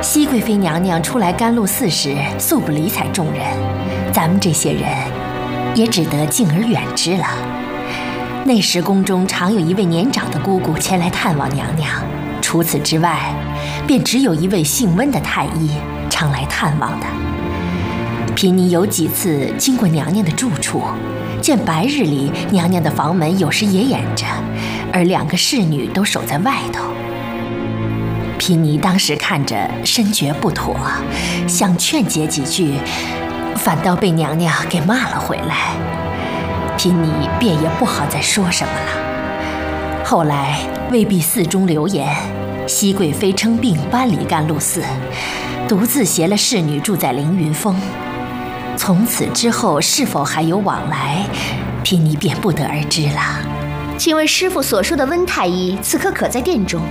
熹贵妃娘娘出来甘露寺时，素不理睬众人，咱们这些人也只得敬而远之了。那时宫中常有一位年长的姑姑前来探望娘娘，除此之外，便只有一位姓温的太医常来探望的。嫔妮有几次经过娘娘的住处，见白日里娘娘的房门有时也掩着，而2个侍女都守在外头。嫔妮当时看着深觉不妥，想劝解几句，反倒被娘娘给骂了回来。嫔妮便也不好再说什么了。后来魏碧寺中流言，熹贵妃称病搬离甘露寺，独自携了侍女住在凌云峰。从此之后是否还有往来，嫔妮便不得而知了。 请问师父所说的温太医此刻可在殿中？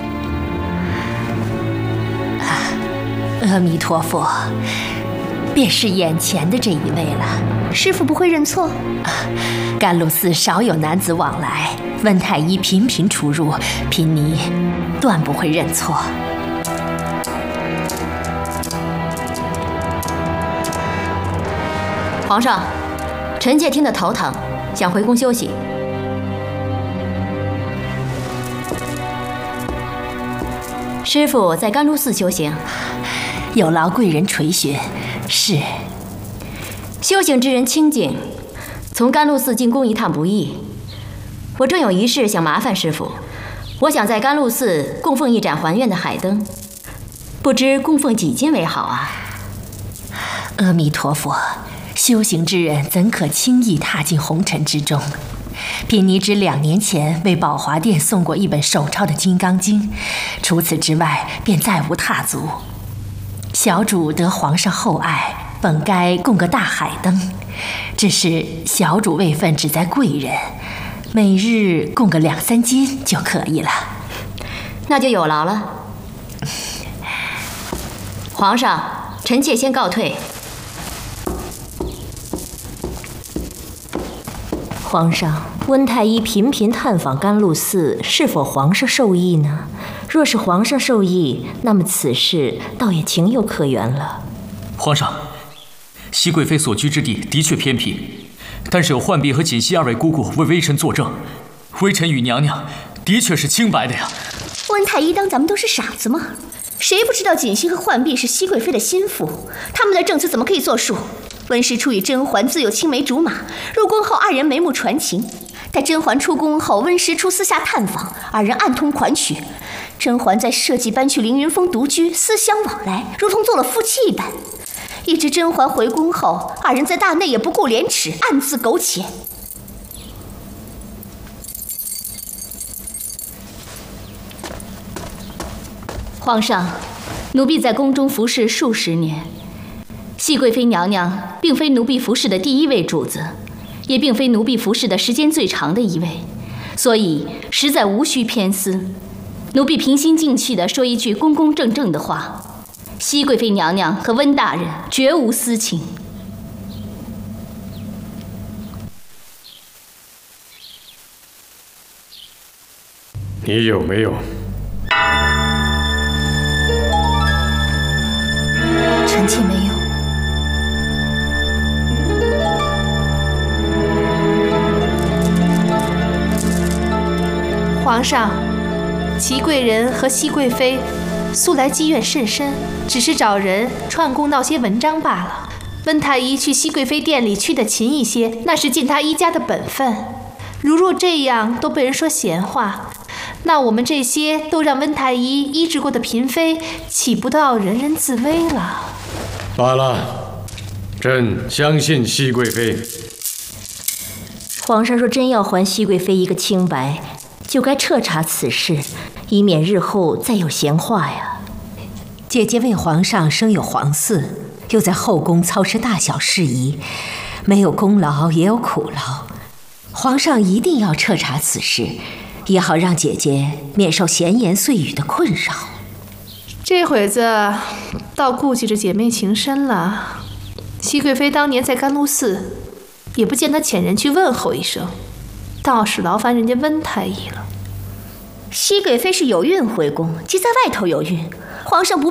阿弥陀佛，便是眼前的这一位了。 师父不会认错？ 甘露寺少有男子往来，温太医频频出入，嫔妮断不会认错。 皇上，臣妾听得头疼，想回宫休息。师父在甘露寺修行， 有劳贵人垂询。是。 修行之人清静，从甘露寺进宫一趟不易。我正有一事想麻烦师父，我想在甘露寺供奉一盏还愿的海灯，不知供奉几斤为好啊？ 阿弥陀佛，修行之人怎可轻易踏进红尘之中？嫔妮只2年前为宝华殿送过一本手抄的《金刚经》，除此之外便再无踏足。小主得皇上厚爱，本该供个大海灯，只是小主位分只在贵人，每日供个2、3斤就可以了。 那就有劳了。皇上，臣妾先告退。 皇上，温太医频频探访甘露寺，是否皇上授意呢？若是皇上授意，那么此事倒也情有可原了。 皇上，熹贵妃所居之地的确偏僻，但是有浣碧和锦汐2位姑姑为微臣作证，微臣与娘娘的确是清白的呀。 温太医当咱们都是傻子吗？谁不知道锦汐和浣碧是熹贵妃的心腹，他们的证词怎么可以作数？温师初与甄嬛自有青梅竹马，入宫后2人眉目传情。待甄嬛出宫后，温师初私下探访，2人暗通款曲。甄嬛在设计搬去凌云峰独居，私相往来，如同做了夫妻一般。一直甄嬛回宫后，2人在大内也不顾廉耻，暗自苟且。 皇上，奴婢在宫中服侍数十年。熹贵妃娘娘并非奴婢服侍的第1位主子，也并非奴婢服侍的时间最长的一位，所以实在无需偏私。奴婢平心静气地说一句公公正正的话：熹贵妃娘娘和温大人绝无私情。 你有没有？ 臣妾没有。 皇上，祺贵人和熹贵妃素来积怨甚深，只是找人串供闹些文章罢了。温太医去熹贵妃店里去得勤一些，那是尽他医家的本分。如若这样都被人说闲话，那我们这些都让温太医医治过的嫔妃，岂不都要人人自危了？ 罢了，朕相信熹贵妃。 皇上若真要还熹贵妃一个清白，就该彻查此事，以免日后再有闲话呀。 姐姐为皇上生有皇嗣，又在后宫操持大小事宜，没有功劳也有苦劳。皇上一定要彻查此事，也好让姐姐免受闲言碎语的困扰。 这会子倒顾忌着姐妹情深了。熹贵妃当年在甘露寺，也不见她遣人去问候一声，倒是劳烦人家温太医了。 熹贵妃是有孕回宫，即在外头有孕，皇上不